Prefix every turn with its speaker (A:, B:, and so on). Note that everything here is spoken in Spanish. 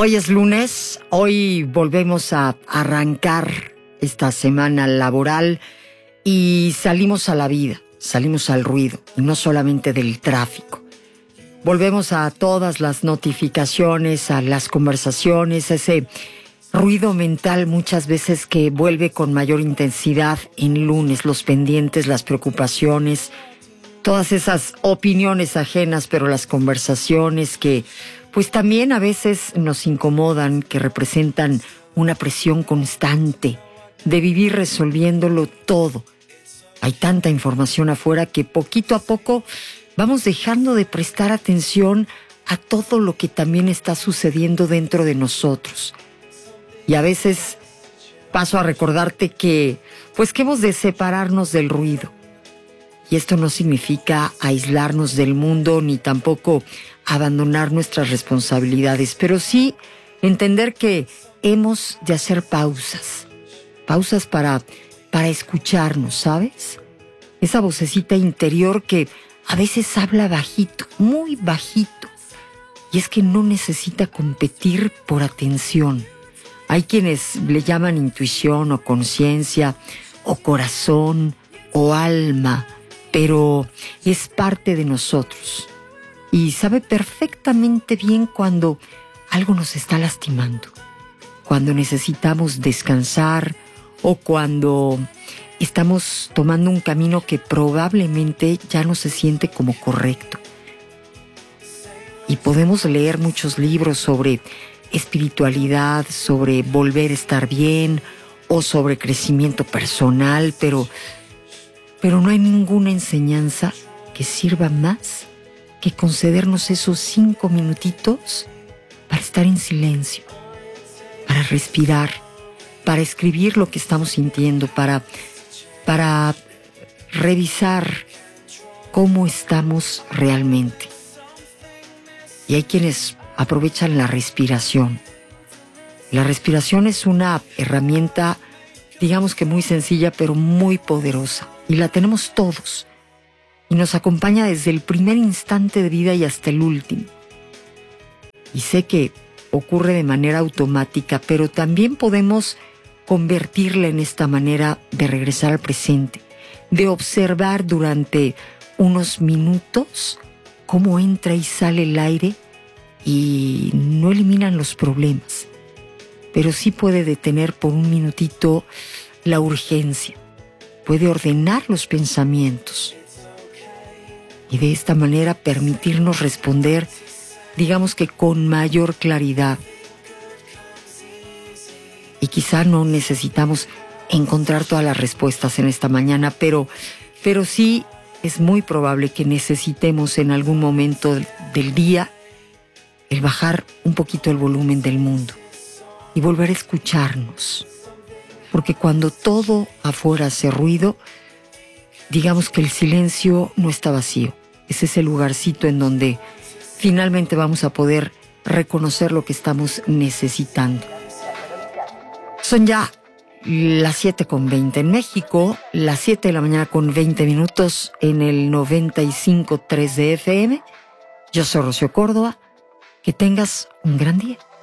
A: Hoy es lunes, hoy volvemos a arrancar esta semana laboral y salimos a la vida, salimos al ruido, y no solamente del tráfico. Volvemos a todas las notificaciones, a las conversaciones, ese ruido mental muchas veces que vuelve con mayor intensidad en lunes, los pendientes, las preocupaciones, todas esas opiniones ajenas, pero las conversaciones que pues también a veces nos incomodan, que representan una presión constante de vivir resolviéndolo todo. Hay tanta información afuera que poquito a poco vamos dejando de prestar atención a todo lo que también está sucediendo dentro de nosotros. Y a veces paso a recordarte que hemos de separarnos del ruido. Y esto no significa aislarnos del mundo ni tampoco abandonar nuestras responsabilidades, pero sí entender que hemos de hacer pausas para escucharnos, ¿sabes? Esa vocecita interior que a veces habla bajito, muy bajito, y es que no necesita competir por atención. Hay quienes le llaman intuición o conciencia o corazón o alma, pero es parte de nosotros y sabe perfectamente bien cuando algo nos está lastimando, cuando necesitamos descansar o cuando estamos tomando un camino que probablemente ya no se siente como correcto. Y podemos leer muchos libros sobre espiritualidad, sobre volver a estar bien o sobre crecimiento personal, pero no hay ninguna enseñanza que sirva más que concedernos esos 5 minutitos para estar en silencio, para respirar, para escribir lo que estamos sintiendo, para revisar cómo estamos realmente. Y hay quienes aprovechan la respiración. La respiración es una herramienta, digamos que muy sencilla, pero muy poderosa. Y la tenemos todos. Y nos acompaña desde el primer instante de vida y hasta el último. Y sé que ocurre de manera automática, pero también podemos convertirla en esta manera de regresar al presente, de observar durante unos minutos cómo entra y sale el aire y no eliminan los problemas, pero sí puede detener por un minutito la urgencia. Puede ordenar los pensamientos y de esta manera permitirnos responder, digamos que con mayor claridad. Y quizá no necesitamos encontrar todas las respuestas en esta mañana, pero sí es muy probable que necesitemos en algún momento del día el bajar un poquito el volumen del mundo y volver a escucharnos. Porque cuando todo afuera hace ruido, digamos que el silencio no está vacío. Es ese lugarcito en donde finalmente vamos a poder reconocer lo que estamos necesitando. Son ya las 7:20 en México, las 7 de la mañana con 20 minutos en el 95.3 de FM. Yo soy Rocío Córdoba. Que tengas un gran día.